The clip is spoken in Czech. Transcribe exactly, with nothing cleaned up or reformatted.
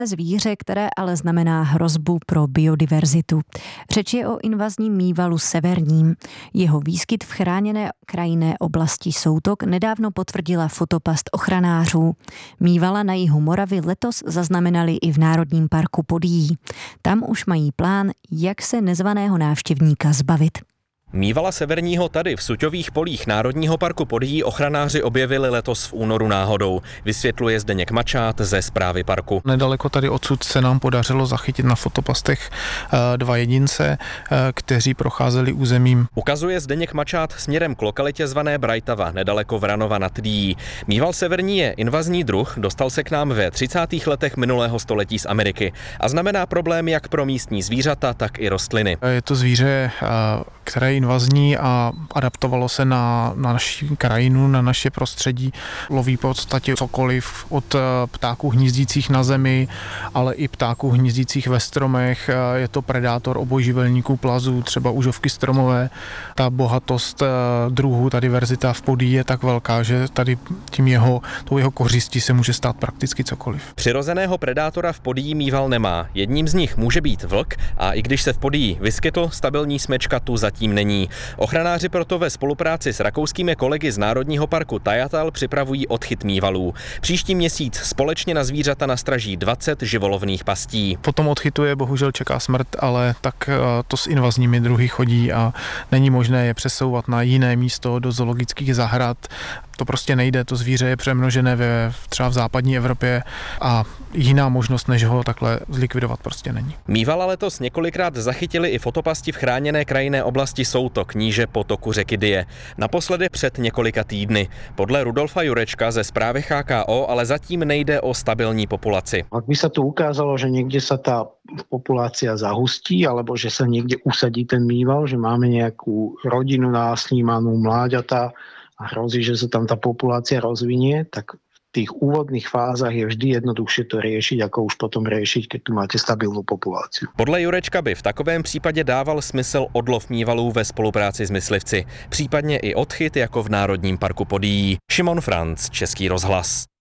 Zvíře, které ale znamená hrozbu pro biodiverzitu. Řeč je o invazním mývalu severním. Jeho výskyt v chráněné krajinné oblasti Soutok nedávno potvrdila fotopast ochranářů. Mývala na jihu Moravy letos zaznamenali i v Národním parku Podyjí. Tam už mají plán, jak se nezvaného návštěvníka zbavit. Mývala severního tady v Suťových polích Národního parku Podyjí ochranáři objevili letos v únoru náhodou. Vysvětluje Zdeněk Mačát ze správy parku. Nedaleko tady odsud se nám podařilo zachytit na fotopastech dva jedince, kteří procházeli územím. Ukazuje Zdeněk Mačát směrem k lokalitě zvané Brajtava, nedaleko Vranova nad Dyjí. Mýval severní je invazní druh, dostal se k nám ve třicátých letech minulého století z Ameriky a znamená problém jak pro místní zvířata, tak i rostliny. Je to zvíře, které je invazní a adaptovalo se na, na naši krajinu, na naše prostředí. Loví v podstatě cokoliv od ptáků hnízdících na zemi, ale i ptáků hnízdících ve stromech. Je to predátor obojživelníků plazů, třeba užovky stromové. Ta bohatost druhů, ta diverzita v Podyjí je tak velká, že tady tím jeho, tou jeho kořistí se může stát prakticky cokoliv. Přirozeného predátora v Podyjí mýval nemá. Jedním z nich může být vlk a i když se v Podyjí vyskytl, stabilní smečka tu zatím není. Ochranáři proto ve spolupráci s rakouskými kolegy z Národního parku Tajatal připravují odchyt mývalů. Příští měsíc společně na zvířata nastraží dvacet živolovných pastí. Potom odchytu je bohužel čeká smrt, ale tak to s invazními druhy chodí a není možné je přesouvat na jiné místo do zoologických zahrad. To prostě nejde, to zvíře je přemnožené ve, třeba v západní Evropě a jiná možnost, než ho takhle zlikvidovat prostě není. Mývala letos několikrát zachytili i fotopasti v chráněné krajinné oblasti Soutok, níže potoku řeky Dyje. Naposledy před několika týdny. Podle Rudolfa Jurečka ze správy H K O ale zatím nejde o stabilní populaci. Ak by sa tu ukázalo, že niekde sa tá populácia zahustí, alebo že sa niekde usadí ten mýval, že máme nejakú rodinu násnímanú, mláďata, a hrozí, že sa tam tá populácia rozvinie, tak v tých úvodných fázach je vždy jednoduchšie to riešiť, ako už potom riešiť, keď tu máte stabilnú populáciu. Podle Jurečka by v takovém případě dával smysl odlov mývalů ve spolupráci s myslivci, případně i odchyt jako v Národním parku Podyjí. Šimon Franc, Český rozhlas.